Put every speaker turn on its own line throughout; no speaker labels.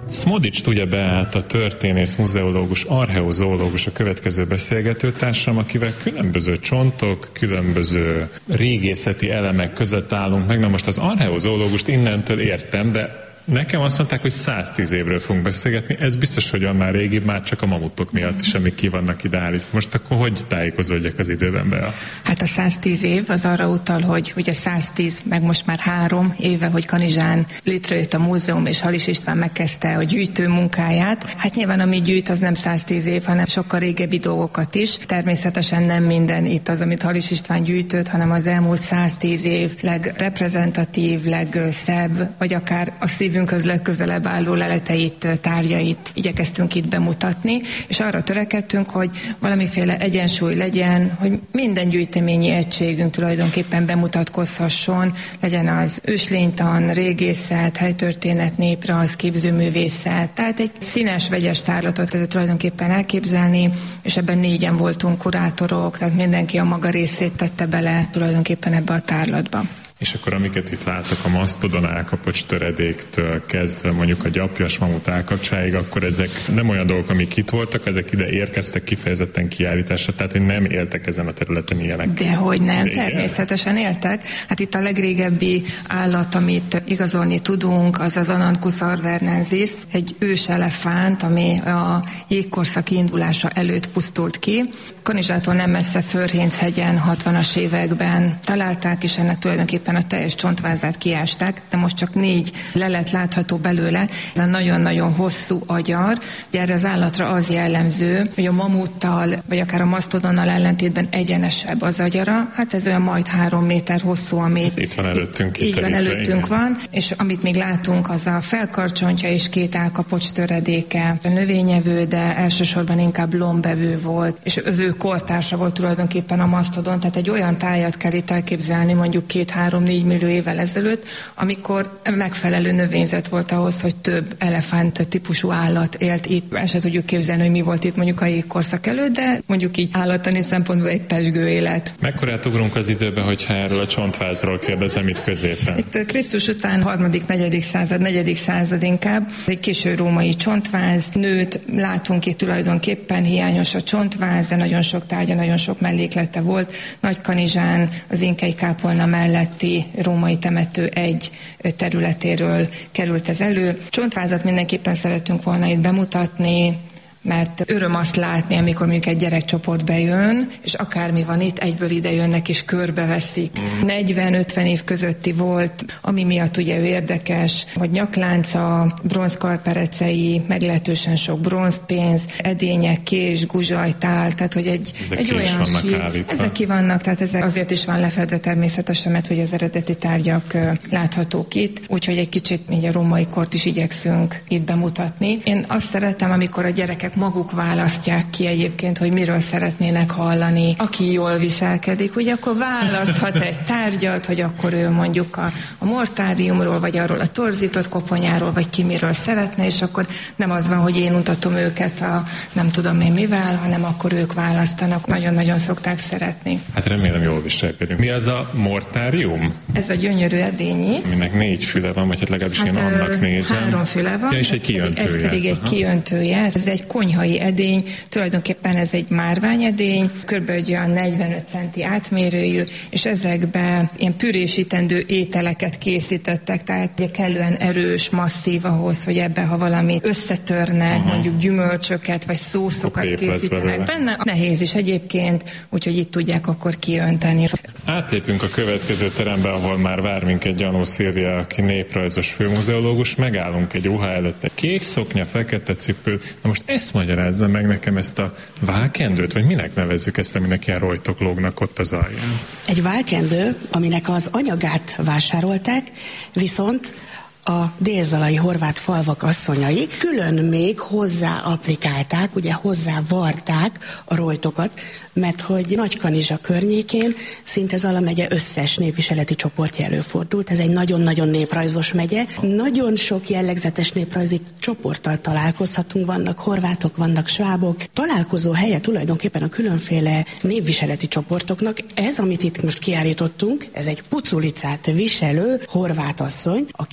Smodics ugye beállt a történész, muzeológus, archeozoológus a következő beszélgetőtársam, akivel különböző csontok, különböző régészeti elemek között állunk meg. Na most az archeozoológust innentől értem, de nekem azt mondták, hogy 110 évről fogunk beszélgetni, ez biztos, hogy annál régibb, már csak a mamutok miatt is, amik ki vannak ide állítva. Most akkor hogy tájékozódjak az időben be?
Hát a 110 év az arra utal, hogy ugye 110, meg most már 3 éve, hogy Kanizsán létrejött a múzeum, és Halis István megkezdte a gyűjtő munkáját. Hát nyilván ami gyűjt, az nem 110 év, hanem sokkal régebbi dolgokat is. Természetesen nem minden itt az, amit Halis István gyűjtött, hanem az elmúlt 110 év legreprezentatív, legszebb, vagy akár a szívünkhöz legközelebb álló leleteit, tárgyait igyekeztünk itt bemutatni, és arra törekedtünk, hogy valamiféle egyensúly legyen, hogy minden gyűjteményi egységünk tulajdonképpen bemutatkozhasson, legyen az őslénytan, régészet, helytörténet, néprajz, képzőművészet, tehát egy színes, vegyes tárlatot lehet tulajdonképpen elképzelni, és ebben 4-en voltunk kurátorok, tehát mindenki a maga részét tette bele tulajdonképpen ebbe a tárlatba.
És akkor amiket itt látok a masztodon állkapocs töredéktől kezdve mondjuk a gyapjas mamut állkapcsáig, akkor ezek nem olyan dolgok, amik itt voltak, ezek ide érkeztek kifejezetten kiállításra, tehát hogy nem éltek ezen a területen ilyenek.
Dehogy nem, természetesen éltek. Hát itt a legrégebbi állat, amit igazolni tudunk, az az Ananthus arvernensis, egy ős elefánt, ami a jégkorszak indulása előtt pusztult ki. Kanizsától nem messze Förhénchegyen 60-as években találták, és ennek tulajdonképpen a teljes csontvázát kiásták, de most csak 4 lelet látható belőle. Ez a nagyon-nagyon hosszú agyar. Ugye erre az állatra az jellemző, hogy a mamuttal, vagy akár a masztodonnal ellentétben egyenesebb az agyara. Hát ez olyan majd 3 méter hosszú, ami
itt van előttünk.
Így van, előttünk van, és amit még látunk, az a felkarcsontja és 2 állkapocs töredéke. A növényevő, de elsősorban inkább lombevő volt, és az ő kortársa volt tulajdonképpen a masztodon, tehát egy olyan tájat kell itt elképzelni mondjuk 2-3-4 millió évvel ezelőtt, amikor megfelelő növényzet volt ahhoz, hogy több elefánt típusú állat élt itt. El sem tudjuk képzelni, hogy mi volt itt mondjuk a jégkorszak előtt, de mondjuk így állattani szempontból egy pezsgő élet.
Mekkorát ugrunk az időbe, hogyha erről a csontvázról kérdezem itt középen?
Itt Krisztus után 3.-4. század, 4. század inkább. Egy késő római csontváz, nőt látunk itt tulajdonképpen, hiányos a csontváz, de nagyon sok tárgya, nagyon sok melléklete volt. Nagykanizsán, az Inkei kápolna melletti római temető egy területéről került ez elő. Csontvázat mindenképpen szeretünk volna itt bemutatni, mert öröm azt látni, amikor mondjuk egy gyerekcsoport bejön, és akármi van itt, egyből ide jönnek és körbeveszik. 40-50 év közötti volt, ami miatt ugye ő érdekes, hogy nyaklánca, bronzkarperecei, meglehetősen sok bronzpénz, edények, kés, guzsaj, tál, tehát hogy egy olyan sír. Ezek ki vannak, tehát ezek azért is van lefedve természetesen, mert hogy az eredeti tárgyak láthatók itt, úgyhogy egy kicsit így a római kort is igyekszünk itt bemutatni. Én azt szeretem, amikor a gyerekek maguk választják ki egyébként, hogy miről szeretnének hallani. Aki jól viselkedik, ugye akkor választhat egy tárgyat, hogy akkor ő mondjuk a mortáriumról, vagy arról a torzított koponyáról, vagy ki miről szeretne, és akkor nem az van, hogy én mutatom őket a nem tudom én mivel, hanem akkor ők választanak. Nagyon-nagyon szokták szeretni.
Hát remélem jól viselkedünk. Mi az a mortárium?
Ez a gyönyörű edényi.
Aminek 4 füle van, vagy hát legalábbis én annak nézem.
3 füle van.
Ja, és egy kijöntője.
Ez pedig egy kijöntője. Ez egy konyhai edény, tulajdonképpen ez egy márványedény, kb. Egy olyan 45 centi átmérőjű, és ezekbe ilyen pürésítendő ételeket készítettek, tehát ugye kellően erős, masszív ahhoz, hogy ebbe, ha valami összetörnek, mondjuk gyümölcsöket, vagy szószokat készítenek benne. Nehéz is egyébként, úgyhogy itt tudják akkor kiönteni.
Átlépünk a következő terembe, ahol már vár minket Gyanó Szilvia, aki néprajzos főmuzeológus, megállunk egy óhá előtt, egy kék szoknya, fekete cipő. Na most ezt magyarázza meg nekem, ezt a válkendőt, vagy minek nevezzük ezt, aminek ilyen rojtok lógnak ott az alján?
Egy válkendő, aminek az anyagát vásárolták, viszont a délzalai horvát falvak asszonyai külön még hozzá applikálták, ugye hozzá varták a rojtokat, mert hogy Nagykanizsa környékén szinte Zala megye összes népviseleti csoportja előfordult. Ez egy nagyon-nagyon néprajzos megye. Nagyon sok jellegzetes néprajzi csoporttal találkozhatunk, vannak horvátok, vannak svábok. Találkozó helye tulajdonképpen a különféle népviseleti csoportoknak. Ez, amit itt most kiállítottunk, ez egy puculicát viselő horvát asszony, akinek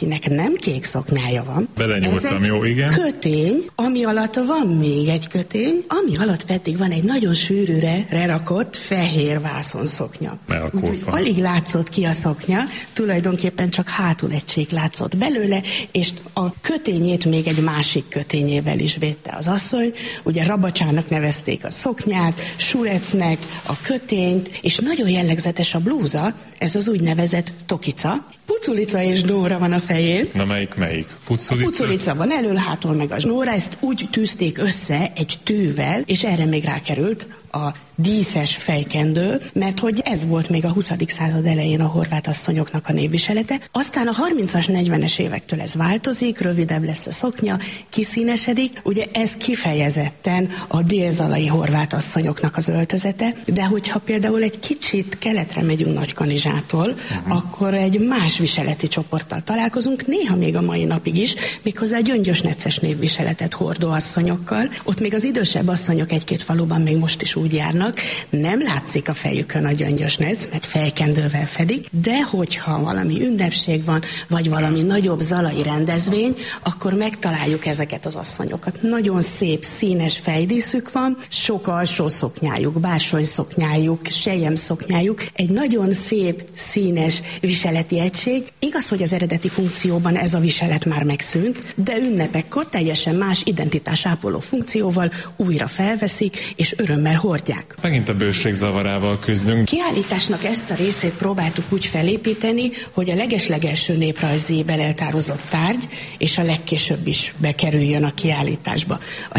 nem kék szoknyája van.
Belenyúltam, jó, igen.
Kötény, ami alatt van még egy kötény, ami alatt pedig van egy nagyon sűrűre lerakott fehér vászonszoknya. Alig látszott ki a szoknya, tulajdonképpen csak hátul egy csík látszott belőle, és a kötényét még egy másik kötényével is védte az asszony. Ugye rabacsának nevezték a szoknyát, surecnek a kötényt, és nagyon jellegzetes a blúza, ez az úgynevezett tokica. Puculica és Nóra van a fején.
Na melyik? Puculica?
A puculica van elől, hátul meg a Nóra, ezt úgy tűzték össze egy tűvel, és erre még rákerült a díszes fejkendő, mert hogy ez volt még a 20. század elején a horvát asszonyoknak a névviselete. Aztán a 30-as, 40-es évektől ez változik, rövidebb lesz a szoknya, kiszínesedik. Ugye ez kifejezetten a délzalai horvát asszonyoknak az öltözete, de hogyha például egy kicsit keletre megyünk Nagykanizsától, akkor egy más viseleti csoporttal találkozunk, néha még a mai napig is, méghozzá gyöngyös necces névviseletet hordó asszonyokkal. Ott még az idősebb asszonyok egy-két faluban még most is úgy járnak, nem látszik a fejükön a gyöngyös nec, mert fejkendővel fedik, de hogyha valami ünnepség van, vagy valami nagyobb zalai rendezvény, akkor megtaláljuk ezeket az asszonyokat. Nagyon szép, színes fejdíszük van, sok alsó szoknyájuk, bársony szoknyájuk, selyem szoknyájuk, egy nagyon szép, színes viseleti egység. Igaz, hogy az eredeti funkcióban ez a viselet már megszűnt, de ünnepekkor teljesen más identitásápoló funkcióval újra felveszik, és örömmel hordják.
Megint a bőség zavarával küzdünk.
Kiállításnak ezt a részét próbáltuk úgy felépíteni, hogy a legeslegelső néprajzi beleltározott tárgy, és a legkésőbb is bekerüljön a kiállításba.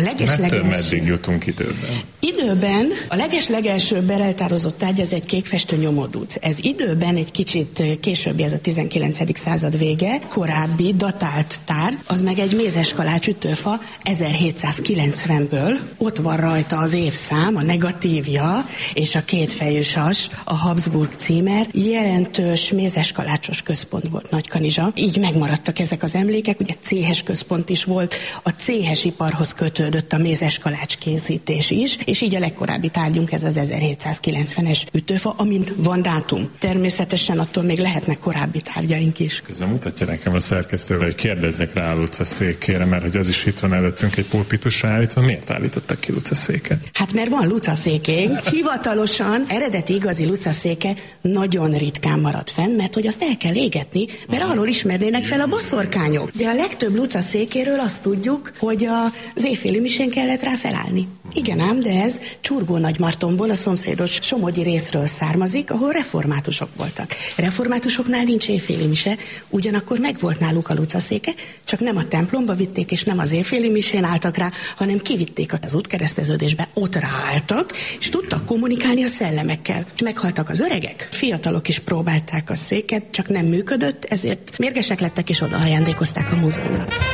Meddig jutunk időben?
Időben a legeslegelső beleltározott tárgy az egy kékfestő nyomódúc. Ez időben egy kicsit későbbi, ez a 19. század vége, korábbi datált tárgy, az meg egy mézeskalács ütőfa 1790-ből. Ott van rajta az évszám, a negatívja és a kétfejű sas, a Habsburg címer. Jelentős mézeskalácsos központ volt Nagykanizsa. Így megmaradtak ezek az emlékek, ugye céhes központ is volt, a céhes iparhoz kötődött a mézeskalács készítés is, és így a legkorábbi tárgyunk ez az 1790-es ütőfa, amint van dátum. Természetesen attól még lehetnek korábbi tárgyaink is.
Közben mutatja nekem a szerkesztővel, hogy kérdezzek rá a Luca székére, mert hogy az is itt van előttünk egy pulpitusra állítva. Miért állítottak ki Luca széket?
Hát mert van Luca székénk. Hivatalosan eredeti igazi Luca széke nagyon ritkán maradt fenn, mert hogy azt el kell égetni, mert arról ismernének fel a boszorkányok. De a legtöbb Luca székéről azt tudjuk, hogy az éjféli misén kellett rá felállni. Igen ám, de ez Csurgó-Nagymartonból, a szomszédos somogyi részről származik, ahol reformátusok voltak. Reformátusoknál nincs éjféli mise, ugyanakkor megvolt náluk a Luca széke, csak nem a templomba vitték, és nem az éjféli misén álltak rá, hanem kivitték az útkereszteződésbe, ott ráálltak, és tudtak kommunikálni a szellemekkel. És meghaltak az öregek, fiatalok is próbálták a széket, csak nem működött, ezért mérgesek lettek, és oda ajándékozták a múzeumnak.